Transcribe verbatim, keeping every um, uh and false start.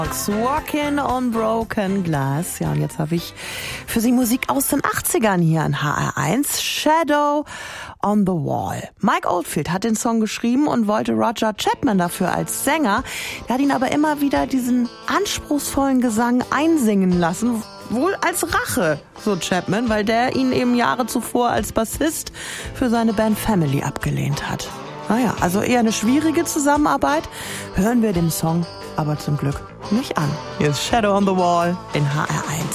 Walking on Broken Glass. Ja, und jetzt habe ich für Sie Musik aus den achtzigern hier an H R eins. Shadow on the Wall. Mike Oldfield hat den Song geschrieben und wollte Roger Chapman dafür als Sänger. Der hat ihn aber immer wieder diesen anspruchsvollen Gesang einsingen lassen. Wohl als Rache, so Chapman, weil der ihn eben Jahre zuvor als Bassist für seine Band Family abgelehnt hat. Naja, also eher eine schwierige Zusammenarbeit. Hören wir den Song aber zum Glück nicht an. Hier ist Shadow on the Wall in H R eins.